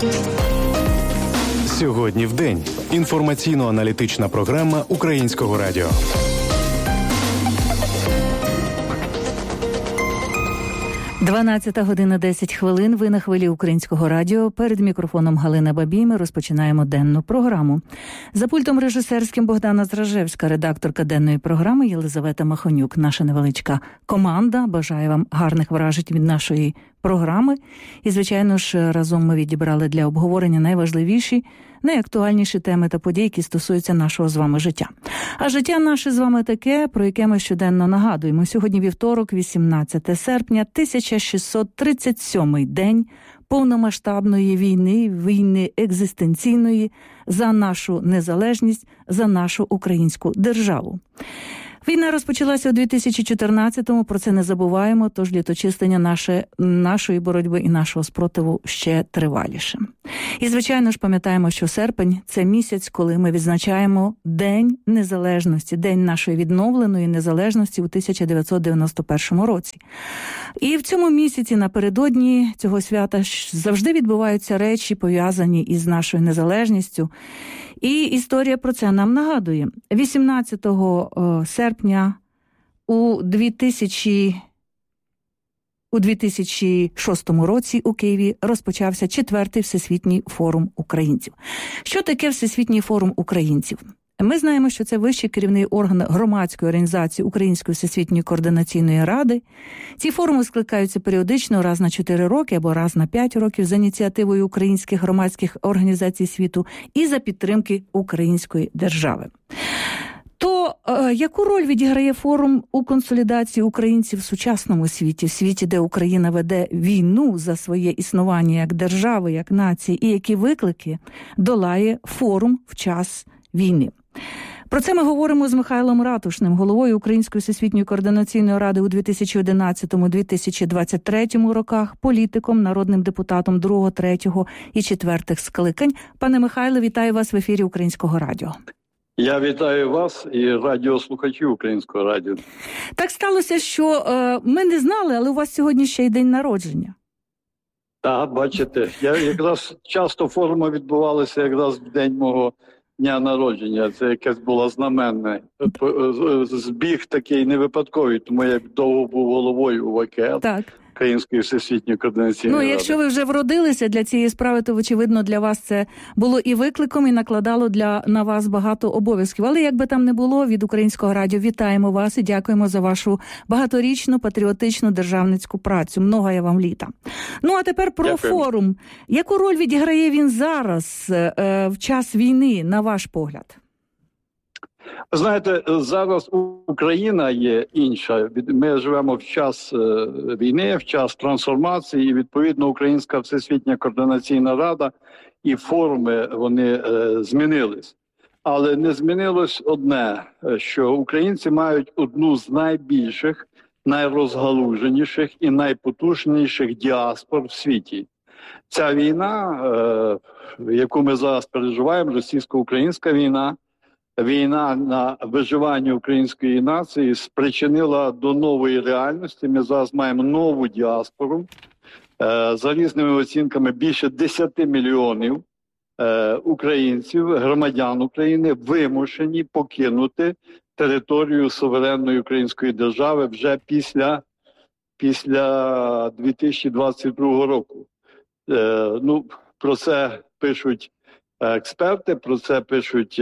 Сьогодні в день. Інформаційно-аналітична програма Українського радіо. Дванадцята година 10 хвилин. Ви на хвилі Українського радіо. Перед мікрофоном Галина Бабій ми розпочинаємо денну програму. За пультом режисерським Богдана Зражевська, редакторка денної програми Єлизавета Махонюк. Наша невеличка команда бажає вам гарних вражень від нашої програми. І, звичайно ж, разом ми відібрали для обговорення найважливіші, найактуальніші теми та події, які стосуються нашого з вами життя. А життя наше з вами таке, про яке ми щоденно нагадуємо. Сьогодні вівторок, 18 серпня, 1637-й день повномасштабної війни екзистенційної за нашу незалежність, за нашу українську державу. Війна розпочалася у 2014-му, про це не забуваємо, тож літочистення нашої боротьби і нашого спротиву ще триваліше. І, звичайно ж, пам'ятаємо, що серпень – це місяць, коли ми відзначаємо День Незалежності, День нашої відновленої незалежності у 1991 році. І в цьому місяці, напередодні цього свята, завжди відбуваються речі, пов'язані із нашою незалежністю. І історія про це нам нагадує. 18 серпня у 2006 році у Києві розпочався 4-й Всесвітній форум українців. Що таке Всесвітній форум українців? Ми знаємо, що це вищий керівний орган громадської організації Української Всесвітньої координаційної ради. Ці форуми скликаються періодично раз на 4 роки або раз на 5 років за ініціативою українських громадських організацій світу і за підтримки української держави. То яку роль відіграє форум у консолідації українців в сучасному світі, в світі, де Україна веде війну за своє існування як держави, як нації, і які виклики долає форум в час війни? Про це ми говоримо з Михайлом Ратушним, головою Української Всесвітньої координаційної ради у 2011-2023 роках, політиком, народним депутатом 2, 3 і 4 скликань. Пане Михайле, вітаю вас в ефірі Українського радіо. Я вітаю вас і радіослухачів Українського радіо. Так сталося, що ми не знали, але у вас сьогодні ще й день народження. Так, бачите, якраз часто форуми відбувалися якраз в день мого дня народження. Це якесь було знаменне. Збіг такий не випадковий, тому я довго був головою УВК. Так. Української Всесвітньої координаційної ради. Якщо ви вже вродилися для цієї справи, то, очевидно, для вас це було і викликом, і накладало на вас багато обов'язків. Але як би там не було, від Українського радіо вітаємо вас і дякуємо за вашу багаторічну, патріотичну, державницьку працю. Много я вам літа. А тепер про форум. Яку роль відіграє він зараз, в час війни, на ваш погляд? Знаєте, зараз Україна є інша. Ми живемо в час війни, в час трансформації, і, відповідно, Українська Всесвітня координаційна рада і форуми, вони змінились. Але не змінилось одне, що українці мають одну з найбільших, найрозгалуженіших і найпотужніших діаспор в світі. Ця війна, яку ми зараз переживаємо, російсько-українська війна, війна на виживання української нації спричинила до нової реальності. Ми зараз маємо нову діаспору. За різними оцінками більше 10 мільйонів українців, громадян України вимушені покинути територію суверенної української держави вже після 2022 року. Про це пишуть експерти, про це пишуть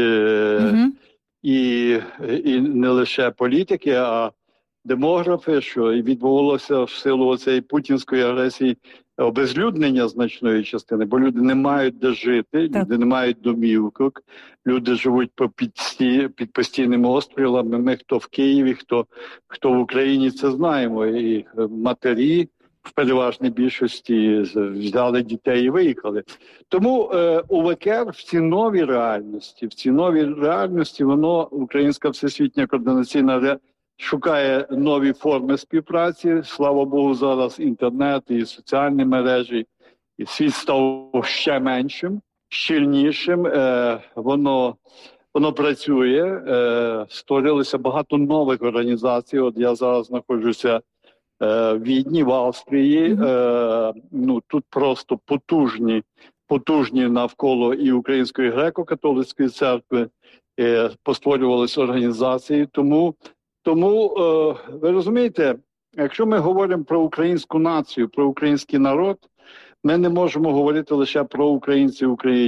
і не лише політики, а демографи, що і відбувалося в силу цієї путінської агресії обезлюднення значної частини, бо люди не мають де жити, люди не мають домівок, люди живуть під постійними обстрілами. Ми, хто в Києві, хто в Україні, це знаємо. І матері в переважній більшості взяли дітей і виїхали. Тому УВКР в цій новій реальності, Українська Всесвітня координаційна рада шукає нові форми співпраці. Слава Богу, зараз інтернет і соціальні мережі, і світ став ще меншим, щільнішим. Воно працює, створилося багато нових організацій. От я зараз знаходжуся в Відні, в Австрії. Тут просто потужні потужні навколо і Української греко-католицької церкви, постворювалися організації. Тому ви розумієте, якщо ми говоримо про українську націю, про український народ, ми не можемо говорити лише про українців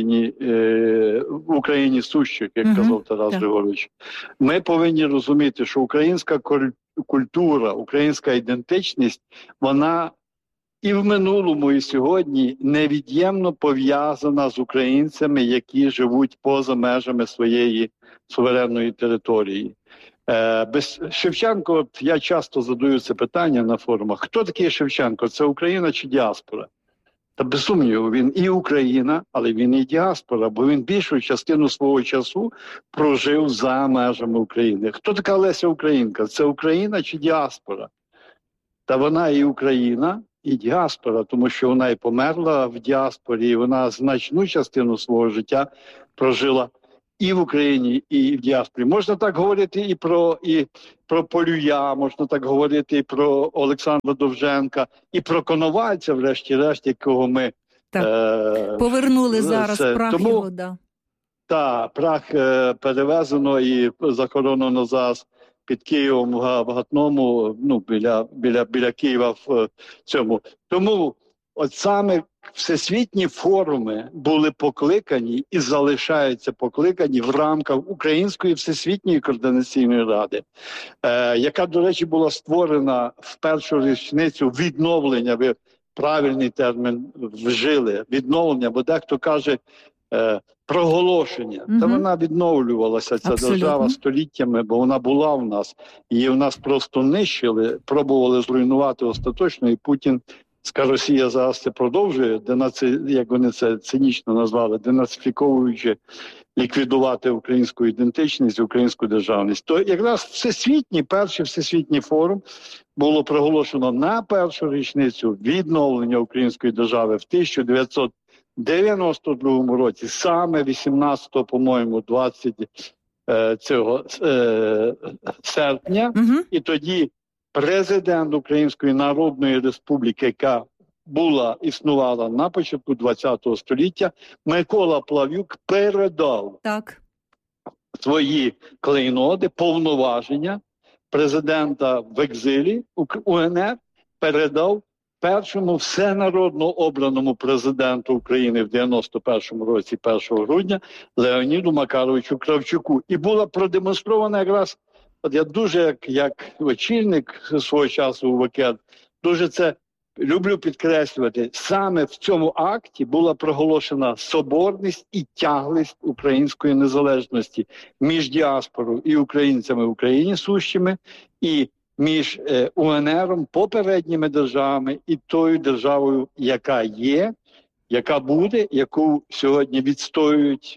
в Україні сущих, як казав Тарас Григорович. Ми повинні розуміти, що українська культура, українська ідентичність, вона і в минулому, і сьогодні невід'ємно пов'язана з українцями, які живуть поза межами своєї суверенної території. Шевченко, от я часто задаю це питання на форумах. Хто такий Шевченко? Це Україна чи діаспора? Та без сумніву, він і Україна, але він і діаспора, бо він більшу частину свого часу прожив за межами України. Хто така Леся Українка? Це Україна чи діаспора? Та вона і Україна, і діаспора, тому що вона і померла в діаспорі, і вона значну частину свого життя прожила і в Україні, і в діаспорі. Можна так говорити і про Полюя, можна так говорити і про Олександра Довженка, і про Коновальця, врешті-решт, якого ми... повернули зараз прах його, да. Так, прах перевезено і захоронено зараз під Києвом в Гатному, біля Києва в цьому. Тому от саме всесвітні форуми були покликані і залишаються покликані в рамках Української Всесвітньої координаційної ради, яка, до речі, була створена в першу річницю відновлення, ви правильний термін вжили, відновлення, бо дехто каже проголошення. Та вона відновлювалася, ця держава, століттями, бо вона була в нас. Її в нас просто нищили, пробували зруйнувати остаточно, і Путін, Росія зараз це продовжує, як вони це цинічно назвали, денацифіковуючи, ліквідувати українську ідентичність, українську державність. То якраз перший всесвітній форум було проголошено на першу річницю відновлення української держави в 1992 році, саме 18-го, по-моєму, 20 серпня, і тоді президент Української Народної Республіки, яка існувала на початку ХХ століття, Микола Плав'юк передав свої клейноди, повноваження президента в екзилі УНР, передав першому всенародно обраному президенту України в 91-му році, 1 грудня, Леоніду Макаровичу Кравчуку. І була продемонстрована якраз, от я дуже, як очільник свого часу УВК, дуже це люблю підкреслювати, саме в цьому акті була проголошена соборність і тяглість української незалежності між діаспорою і українцями в Україні сущими, і між УНРом, попередніми державами і тою державою, яка є, яка буде, яку сьогодні відстоюють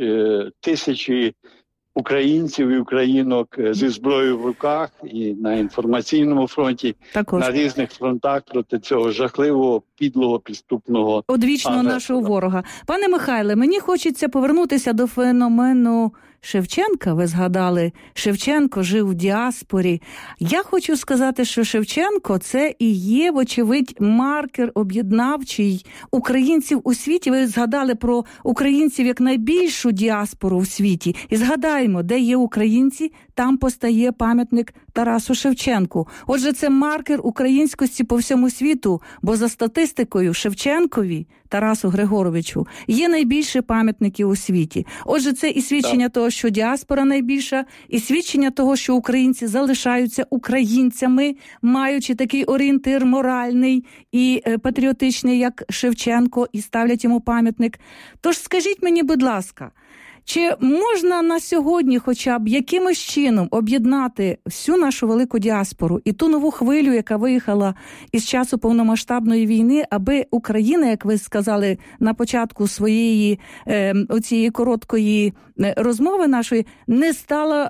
тисячі українців і українок зі зброєю в руках і на інформаційному фронті, на різних фронтах проти цього жахливого, підлого, підступного одвічного нашого ворога. Пане Михайле, мені хочеться повернутися до феномену Шевченка. Ви згадали, Шевченко жив в діаспорі. Я хочу сказати, що Шевченко – це і є, вочевидь, маркер об'єднавчий українців у світі. Ви згадали про українців як найбільшу діаспору в світі. І згадаємо, де є українці, там постає пам'ятник Тарасу Шевченку. Отже, це маркер українськості по всьому світу, бо за статистикою Шевченкові, Тарасу Григоровичу, є найбільше пам'ятників у світі. Отже, це і свідчення того, що діаспора найбільша, і свідчення того, що українці залишаються українцями, маючи такий орієнтир моральний і патріотичний, як Шевченко, і ставлять йому пам'ятник. Тож скажіть мені, будь ласка, чи можна на сьогодні хоча б якимось чином об'єднати всю нашу велику діаспору і ту нову хвилю, яка виїхала із часу повномасштабної війни, аби Україна, як ви сказали на початку своєї оцієї короткої розмови нашої, не стала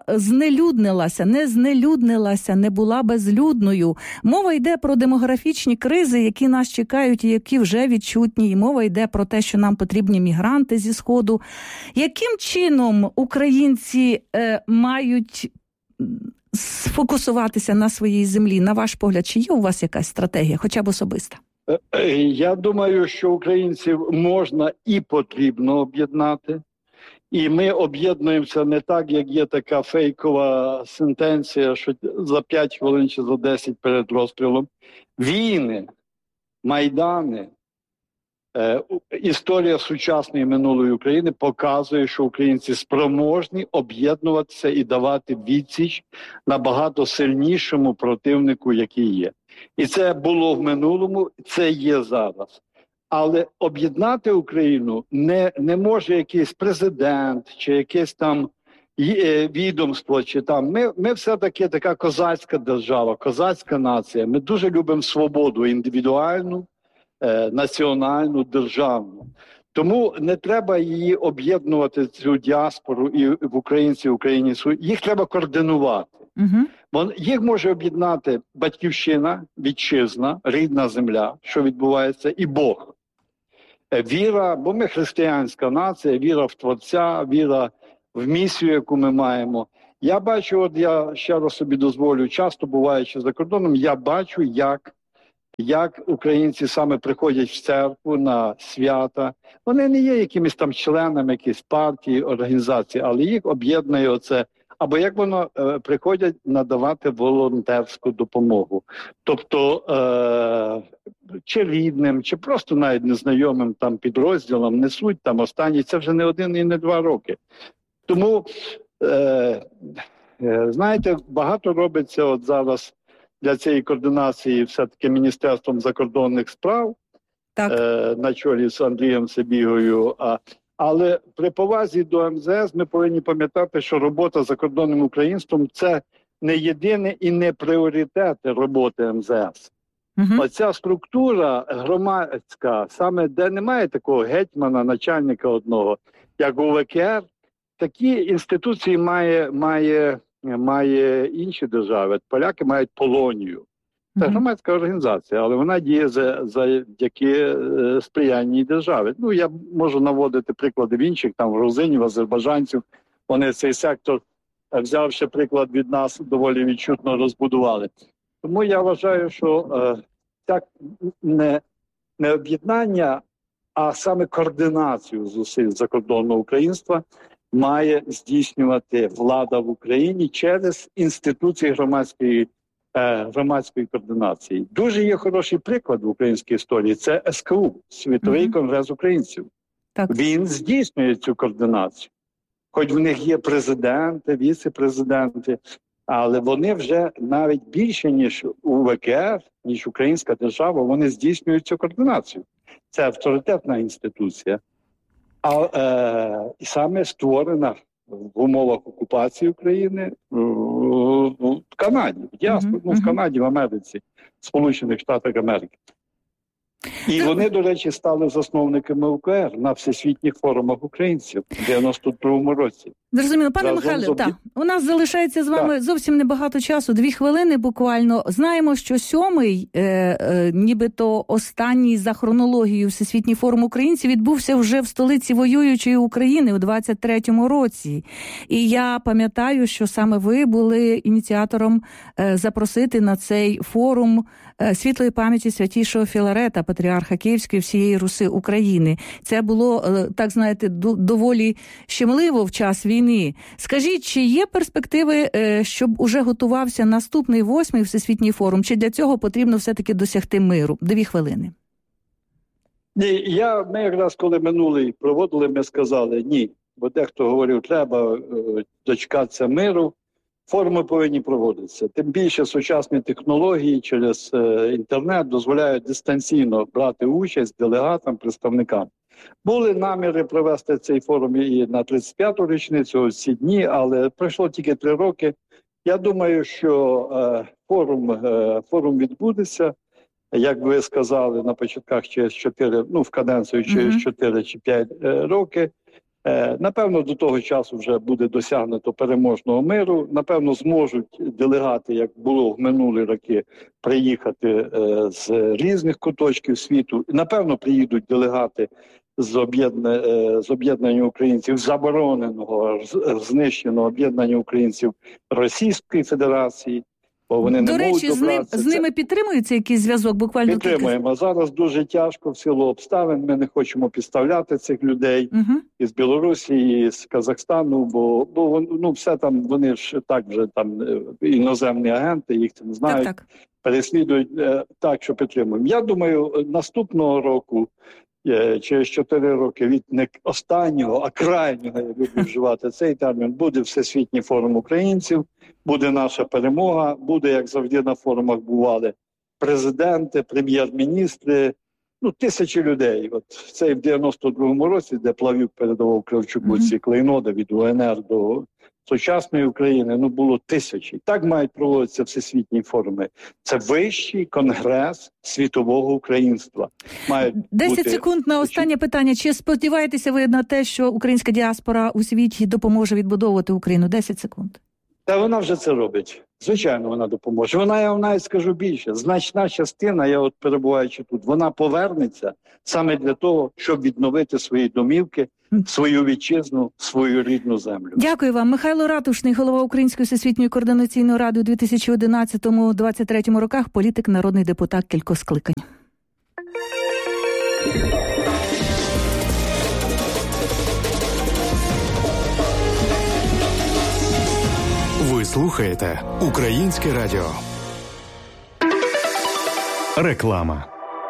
знелюднилася, не була безлюдною. Мова йде про демографічні кризи, які нас чекають і які вже відчутні. І мова йде про те, що нам потрібні мігранти зі Сходу. Яким чином українці мають сфокусуватися на своїй землі? На ваш погляд, чи є у вас якась стратегія, хоча б особиста? Я думаю, що українців можна і потрібно об'єднати. І ми об'єднуємося не так, як є така фейкова сентенція, що за 5 хвилин чи за 10 перед розстрілом. Війни, майдани, історія сучасної минулої України показує, що українці спроможні об'єднуватися і давати відсіч набагато сильнішому противнику, який є. І це було в минулому, це є зараз. Але об'єднати Україну не може якийсь президент чи якесь там відомство. Чи там. Ми все-таки така козацька держава, козацька нація. Ми дуже любимо свободу індивідуальну, національну, державну. Тому не треба її об'єднувати, цю діаспору і в українці, в Україні. Їх треба координувати. Їх може об'єднати батьківщина, вітчизна, рідна земля, що відбувається, і Бог. Віра, бо ми християнська нація, віра в Творця, віра в місію, яку ми маємо. Я бачу, от я ще раз собі дозволю, часто буваючи за кордоном, я бачу, як українці саме приходять в церкву на свята. Вони не є якимись там членами якісь партії, організації, але їх об'єднує оце. Або як воно приходять надавати волонтерську допомогу. Тобто, чи рідним, чи просто навіть незнайомим там підрозділам несуть там останні, це вже не 1 і не 2 роки. Тому, знаєте, багато робиться от зараз для цієї координації все-таки Міністерством закордонних справ, на чолі з Андрієм Сибігою. Але при повазі до МЗС ми повинні пам'ятати, що робота з закордонним українством – це не єдине і не пріоритет роботи МЗС. Оця структура громадська, саме де немає такого гетьмана, начальника одного, як у ВКР, такі інституції має інші держави. Поляки мають Полонію. Це громадська організація, але вона діє завдяки сприянній державі. Ну, я можу наводити приклади в інших, там, грузинів, азербайджанців. Вони цей сектор, взявши приклад від нас, доволі відчутно розбудували. Тому я вважаю, що так не об'єднання, а саме координацію зусиль закордонного українства має здійснювати влада в Україні через інституції громадської координації. Дуже є хороший приклад в українській історії. Це СКУ, Світовий конгрес українців. Так. Він здійснює цю координацію. Хоч в них є президенти, віце-президенти, але вони вже навіть більше, ніж у ВКР, ніж українська держава, вони здійснюють цю координацію. Це авторитетна інституція. І саме створена в умовах окупації України в Канаді, в Канаді, в Америці, в Сполучених Штатах Америки. І вони, до речі, стали засновниками УКР на всесвітніх форумах українців в 92-му році. Зрозуміло. Пане Михайле, у нас залишається з вами зовсім небагато часу, 2 хвилини буквально. Знаємо, що 7-й, нібито останній за хронологією Всесвітній форум українців відбувся вже в столиці воюючої України у 23-му році. І я пам'ятаю, що саме ви були ініціатором запросити на цей форум світлої пам'яті святішого Філарета, патріарха Київської всієї Руси України. Це було, так знаєте, доволі щемливо в час війни. Скажіть, чи є перспективи, щоб уже готувався наступний 8-й Всесвітній форум, чи для цього потрібно все-таки досягти миру? 2 хвилини. Ні, ми якраз коли минулий проводили, ми сказали ні, бо дехто говорив, треба дочекатися миру. Форуми повинні проводитися. Тим більше сучасні технології через інтернет дозволяють дистанційно брати участь делегатам, представникам. Були наміри провести цей форум і на 35-ту річницю, ось ці дні, але пройшло тільки 3 роки. Я думаю, що форум відбудеться, як ви сказали, на початках через 4, в каденцію через 4 чи 5 роки. Напевно, до того часу вже буде досягнуто переможного миру. Напевно, зможуть делегати, як було в минулі роки, приїхати з різних куточків світу. Напевно, приїдуть делегати з об'єднання українців, забороненого, знищеного об'єднання українців Російської Федерації. Бо вони до не речі, можуть з ними підтримується якийсь зв'язок? Буквально підтримуємо. Зараз дуже тяжко в силу обставин. Ми не хочемо підставляти цих людей із Білорусі, з Казахстану, бо все там, вони ж так вже там іноземні агенти, їх там знають, переслідують, так, що підтримуємо. Я думаю, наступного року, через 4 роки від не останнього, а крайнього, я люблю вживати цей термін, буде Всесвітній форум українців, буде наша перемога, буде, як завжди на форумах бували, президенти, прем'єр-міністри, тисячі людей. От це в 92-му році, де Плав'юк передавав Кравчуку ці клейноди від УНР до сучасної України, було тисячі. Так мають проводитися всесвітні форуми. Це вищий конгрес світового українства. 10 секунд на останнє питання. Чи сподіваєтеся ви на те, що українська діаспора у світі допоможе відбудовувати Україну? 10 секунд. Та вона вже це робить. Звичайно, вона допоможе. Вона, я вам навіть скажу більше, значна частина, я перебуваючи тут, вона повернеться саме для того, щоб відновити свої домівки, свою вітчизну, свою рідну землю. Дякую вам. Михайло Ратушний, голова Української всесвітньої координаційної ради у 2011-2023 роках, політик, народний депутат кількох скликань. Ви слухаєте Українське радіо. Реклама.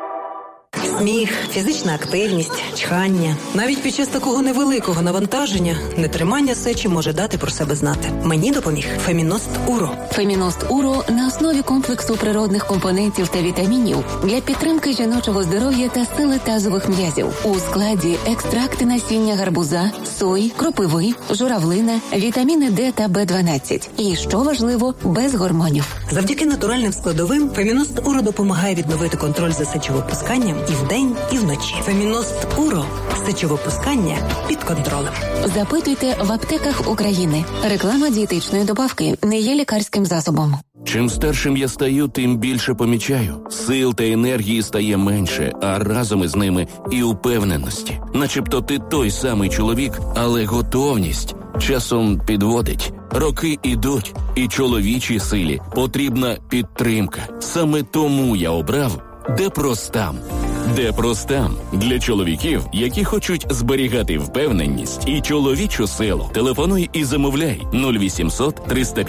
Сміх, фізична активність, чхання. Навіть під час такого невеликого навантаження нетримання сечі може дати про себе знати. Мені допоміг Феміност Уро. Феміност Уро на основі комплексу природних компонентів та вітамінів для підтримки жіночого здоров'я та сили тазових м'язів. У складі екстракти насіння гарбуза, сої, кропиви, журавлина, вітаміни Д та Б12. І, що важливо, без гормонів. Завдяки натуральним складовим Феміност Уро допомагає відновити контроль за сечовипусканням і вдень, і вночі. Феміност Уро. Сечовипускання під контролем. Запитуйте в аптеках України. Реклама дієтичної добавки не є лікарським засобом. Чим старшим я стаю, тим більше помічаю. Сил та енергії стає менше, а разом із ними і упевненості. Начебто ти той самий чоловік, але готовність часом підводить. Роки ідуть, і чоловічій силі потрібна підтримка. Саме тому я обрав Депростам. Депростам для чоловіків, які хочуть зберігати впевненість і чоловічу силу. Телефонуй і замовляй 0800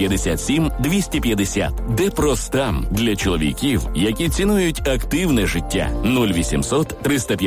357 250. Депростам для чоловіків, які цінують активне життя. 0800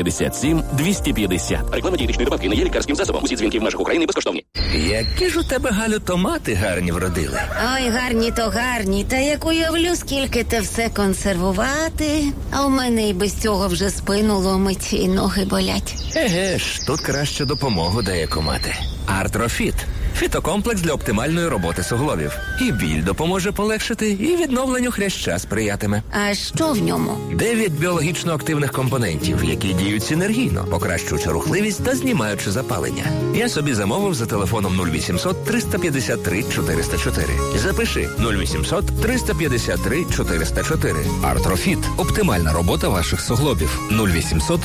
357 250. Реклама дієтичної добавки не є лікарським засобом. Усі дзвінки в межах України безкоштовні. Які ж у тебе, Галю, томати гарні вродили? Ой, гарні то гарні. Та як уявлю, скільки те все консервувати. А у мене і без цього вже спину ломить і ноги болять. Еге ж, тут краще допомогу дає комати. Артрофіт. Фітокомплекс для оптимальної роботи суглобів. І біль допоможе полегшити, і відновленню хряща сприятиме. А що в ньому? 9 біологічно активних компонентів, які діють синергійно, покращуючи рухливість та знімаючи запалення. Я собі замовив за телефоном 0800 353 404. Запиши 0800 353 404. Артрофіт. Оптимальна робота ваших суглобів. 0800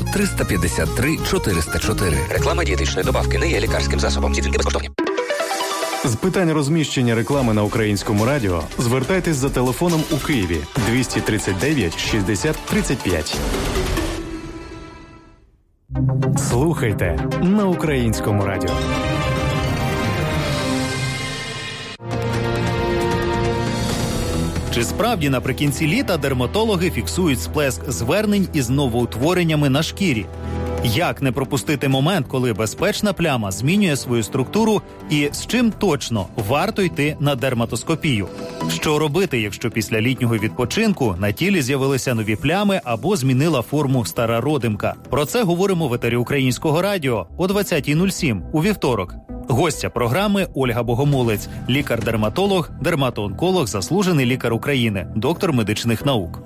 353 404. Реклама дієтичної добавки не є лікарським засобом. Ці дзвінки безкоштовні. З питань розміщення реклами на Українському радіо звертайтесь за телефоном у Києві 239 60 35. Слухайте на Українському радіо. Чи справді наприкінці літа дерматологи фіксують сплеск звернень із новоутвореннями на шкірі? Як не пропустити момент, коли безпечна пляма змінює свою структуру, і з чим точно варто йти на дерматоскопію? Що робити, якщо після літнього відпочинку на тілі з'явилися нові плями або змінила форму стара родимка? Про це говоримо в етері Українського радіо о 20:07 у вівторок. Гостя програми Ольга Богомолець, лікар-дерматолог, дерматоонколог, заслужений лікар України, доктор медичних наук.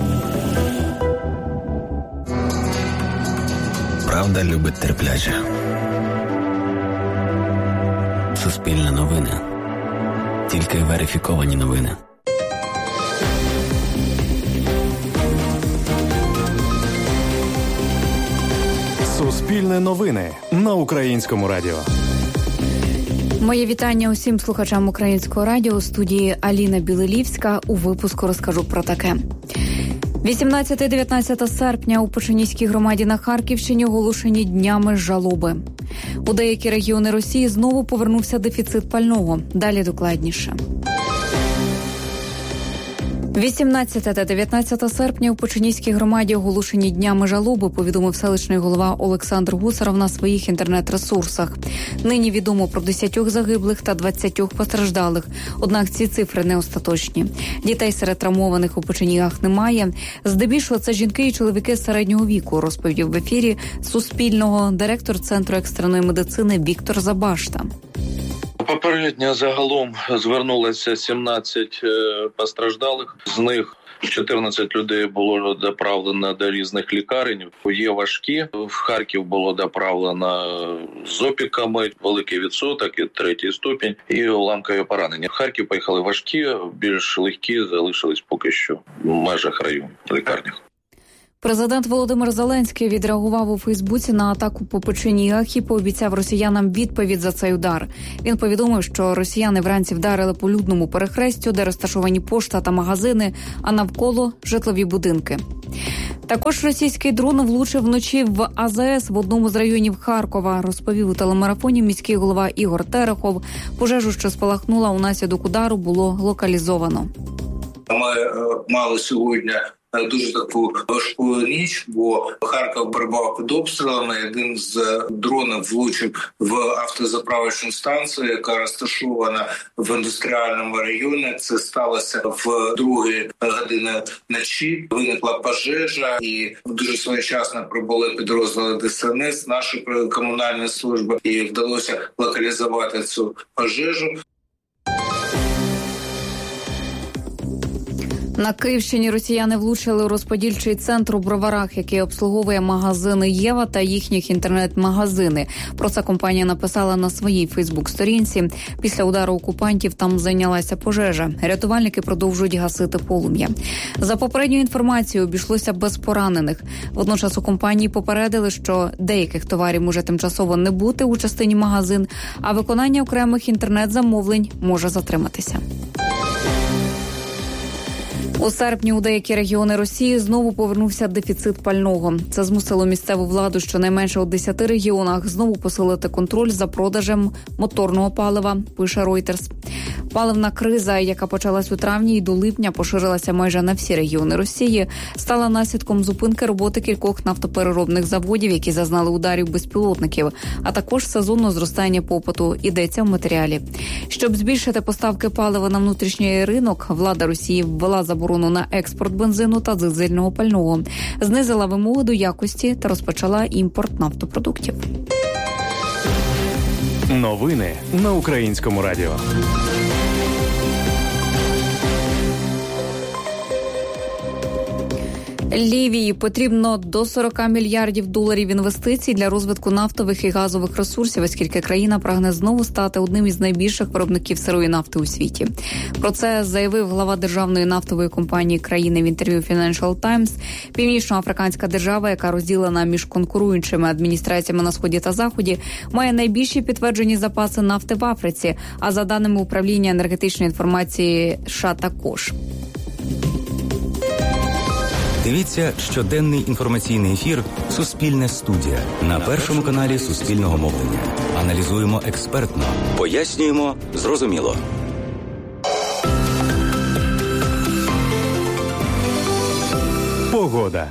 Правда любить терпляче. Суспільне новини. Тільки верифіковані новини. Суспільне новини на Українському радіо. Моє вітання усім слухачам Українського радіо. У студії Аліна Білилівська. У випуску розкажу про таке. 18-19 серпня у Печеніській громаді на Харківщині оголошені днями жалоби. У деякі регіони Росії знову повернувся дефіцит пального. Далі докладніше. 18 та 19 серпня у Печеніській громаді оголошені днями жалоби, повідомив селищний голова Олександр Гусаров на своїх інтернет-ресурсах. Нині відомо про 10 загиблих та 20 постраждалих, однак ці цифри не остаточні. Дітей серед травмованих у Печенігах немає. Здебільшого це жінки і чоловіки середнього віку, розповів в ефірі Суспільного директор Центру екстреної медицини Віктор Забашта. Попередньо загалом звернулося 17 постраждалих, з них 14 людей було доправлено до різних лікарень, є важкі. В Харків було доправлено з опіками, великий відсоток, і 3-й ступінь, і уламкові поранення. В Харків поїхали важкі, більш легкі залишились поки що в межах району, в лікарнях. Президент Володимир Зеленський відреагував у Фейсбуці на атаку по Печенігах і пообіцяв росіянам відповідь за цей удар. Він повідомив, що росіяни вранці вдарили по людному перехрестю, де розташовані пошта та магазини, а навколо – житлові будинки. Також російський дрон влучив вночі в АЗС в одному з районів Харкова, розповів у телемарафоні міський голова Ігор Терехов. Пожежу, що спалахнула унаслідок удару, було локалізовано. Ми мали сьогодні дуже таку важку ніч, бо Харків перебував під обстрілами. Один з дронів влучив в автозаправочну станцію, яка розташована в індустріальному районі. Це сталося в 2-й годині ночі. Виникла пожежа і дуже своєчасно прибули підрозділи ДСНС, наші комунальні служби, і вдалося локалізувати цю пожежу. На Київщині росіяни влучили у розподільчий центр у Броварах, який обслуговує магазини «Єва» та їхніх інтернет-магазини. Про це компанія написала на своїй фейсбук-сторінці. Після удару окупантів там зайнялася пожежа. Рятувальники продовжують гасити полум'я. За попередньою інформацією, обійшлося без поранених. Водночас у компанії попередили, що деяких товарів може тимчасово не бути у частині магазин, а виконання окремих інтернет-замовлень може затриматися. У серпні у деякі регіони Росії знову повернувся дефіцит пального. Це змусило місцеву владу щонайменше у 10 регіонах знову посилити контроль за продажем моторного палива, пише Reuters. Паливна криза, яка почалась у травні і до липня поширилася майже на всі регіони Росії, стала наслідком зупинки роботи кількох нафтопереробних заводів, які зазнали ударів безпілотників, а також сезонного зростання попиту, йдеться в матеріалі. Щоб збільшити поставки палива на внутрішній ринок, влада Росії ввела заборону на експорт бензину та дизельного пального, знизила вимоги до якості та розпочала імпорт нафтопродуктів. Новини на Українському радіо. Лівії потрібно до $40 мільярдів інвестицій для розвитку нафтових і газових ресурсів, оскільки країна прагне знову стати одним із найбільших виробників сирої нафти у світі. Про це заявив глава державної нафтової компанії країни в інтерв'ю Financial Times. Північноафриканська держава, яка розділена між конкуруючими адміністраціями на Сході та Заході, має найбільші підтверджені запаси нафти в Африці, а за даними управління енергетичної інформації США також. Дивіться щоденний інформаційний ефір «Суспільне студія» на Першому каналі Суспільного мовлення. Аналізуємо експертно, пояснюємо зрозуміло. Погода.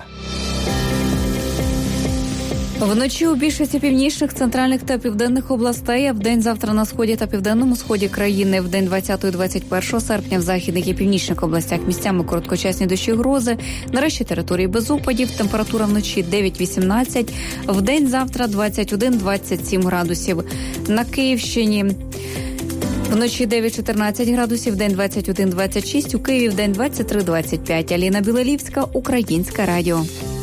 Вночі у більшості північних, центральних та південних областей, а вдень завтра на сході та південному сході країни, вдень 20-21 серпня в західних і північних областях місцями короткочасні дощі, грози, нарешті території без опадів, температура вночі 9-18, вдень завтра 21-27 градусів. На Київщині вночі 9-14 градусів, день 21-26, у Києві вдень 23-25. Аліна Білилівська, Українське радіо.